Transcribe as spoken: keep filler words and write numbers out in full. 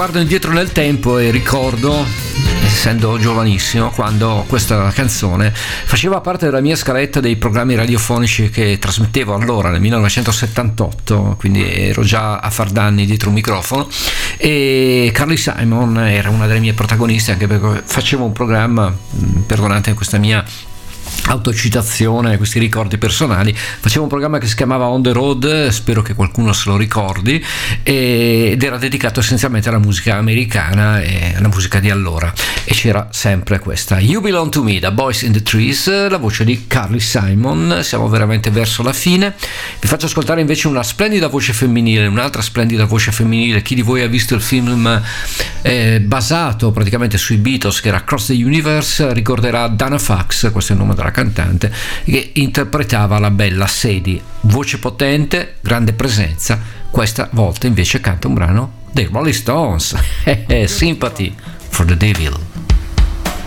guardo indietro nel tempo e ricordo, essendo giovanissimo, quando questa canzone faceva parte della mia scaletta dei programmi radiofonici che trasmettevo allora nel millenovecentosettantotto, quindi ero già a far danni dietro un microfono, e Carly Simon era una delle mie protagoniste, anche perché facevo un programma, perdonate questa mia autocitazione, questi ricordi personali, facevo un programma che si chiamava On the Road, spero che qualcuno se lo ricordi, ed era dedicato essenzialmente alla musica americana e alla musica di allora, e c'era sempre questa You Belong to Me da Boys in the Trees, la voce di Carly Simon. Siamo veramente verso la fine, vi faccio ascoltare invece una splendida voce femminile, un'altra splendida voce femminile. Chi di voi ha visto il film eh, basato praticamente sui Beatles, che era Across the Universe, ricorderà Dana Fax, questo è il nome della cantante, che interpretava la bella Sadie. Voce potente, grande presenza. Questa volta invece canta un brano dei Rolling Stones, Sympathy for the Devil.